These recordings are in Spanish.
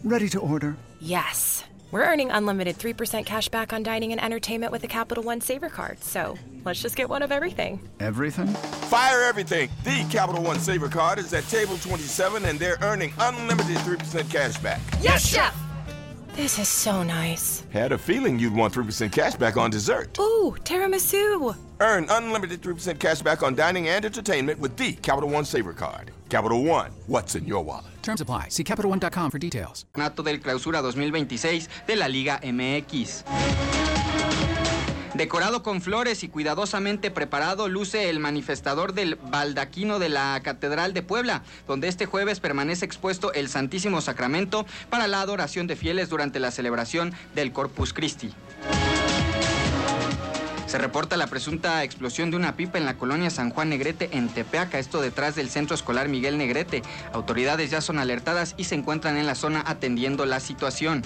Ready to order. Yes. We're earning unlimited 3% cash back on dining and entertainment with the Capital One Saver Card, so let's just get one of everything. Everything? Fire everything! The Capital One Saver Card is at table 27 and they're earning unlimited 3% cash back. Yes, Chef! This is so nice. Had a feeling you'd want 3% cash back on dessert. Ooh, tiramisu! Earn unlimited 3% cash back on dining and entertainment with the Capital One Saver Card. Capital One, what's in your wallet? Terms apply. See CapitalOne.com for details. Campeonato del Clausura 2026 de la Liga MX. Decorado con flores y cuidadosamente preparado, luce el manifestador del baldaquino de la Catedral de Puebla, donde este jueves permanece expuesto el Santísimo Sacramento para la adoración de fieles durante la celebración del Corpus Christi. Se reporta la presunta explosión de una pipa en la colonia San Juan Negrete en Tepeaca, esto detrás del Centro Escolar Miguel Negrete. Autoridades ya son alertadas y se encuentran en la zona atendiendo la situación.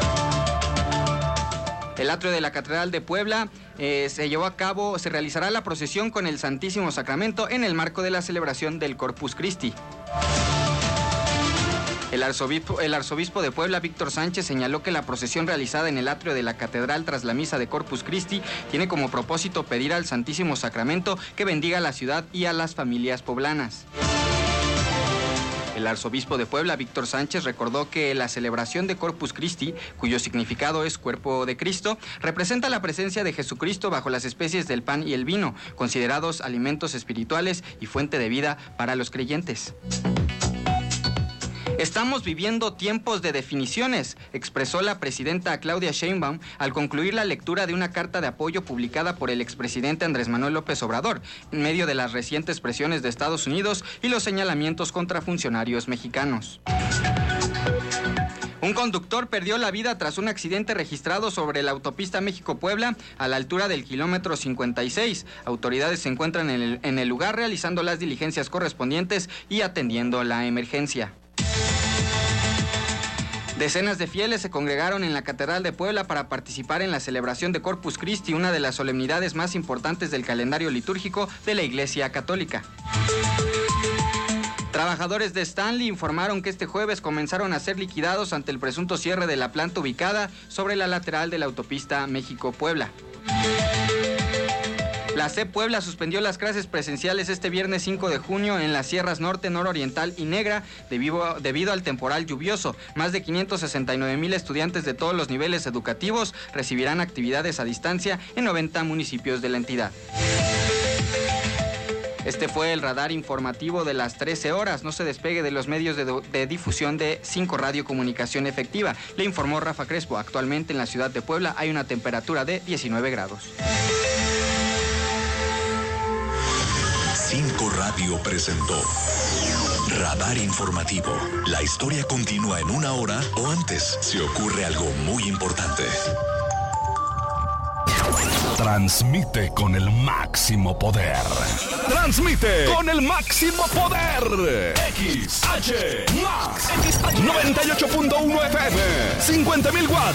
El atrio de la Catedral de Puebla se realizará la procesión con el Santísimo Sacramento en el marco de la celebración del Corpus Christi. El arzobispo de Puebla, Víctor Sánchez, señaló que la procesión realizada en el atrio de la catedral tras la misa de Corpus Christi tiene como propósito pedir al Santísimo Sacramento que bendiga a la ciudad y a las familias poblanas. El arzobispo de Puebla, Víctor Sánchez, recordó que la celebración de Corpus Christi, cuyo significado es cuerpo de Cristo, representa la presencia de Jesucristo bajo las especies del pan y el vino, considerados alimentos espirituales y fuente de vida para los creyentes. Estamos viviendo tiempos de definiciones, expresó la presidenta Claudia Sheinbaum al concluir la lectura de una carta de apoyo publicada por el expresidente Andrés Manuel López Obrador, en medio de las recientes presiones de Estados Unidos y los señalamientos contra funcionarios mexicanos. Un conductor perdió la vida tras un accidente registrado sobre la autopista México-Puebla a la altura del kilómetro 56. Autoridades se encuentran en el lugar realizando las diligencias correspondientes y atendiendo la emergencia. Decenas de fieles se congregaron en la Catedral de Puebla para participar en la celebración de Corpus Christi, una de las solemnidades más importantes del calendario litúrgico de la Iglesia Católica. Trabajadores de Stanley informaron que este jueves comenzaron a ser liquidados ante el presunto cierre de la planta ubicada sobre la lateral de la autopista México-Puebla. La CEP Puebla suspendió las clases presenciales este viernes 5 de junio en las sierras norte, nororiental y negra debido al temporal lluvioso. Más de 569,000 estudiantes de todos los niveles educativos recibirán actividades a distancia en 90 municipios de la entidad. Este fue el radar informativo de las 13 horas. No se despegue de los medios de difusión de 5 Radio Comunicación Efectiva. Le informó Rafa Crespo. Actualmente en la ciudad de Puebla hay una temperatura de 19 grados. 5 Radio presentó Radar Informativo. La historia continúa en 1 hora o antes si ocurre algo muy importante. Transmite con el máximo poder. Transmite con el máximo poder. XH Max 98.1 FM. 50,000 watts.